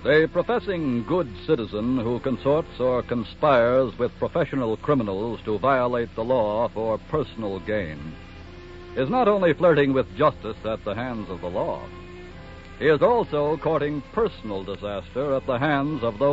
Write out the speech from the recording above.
The professing good citizen who consorts or conspires with professional criminals to violate the law for personal gain is not only flirting with justice at the hands of the law, he is also courting personal disaster at the hands of those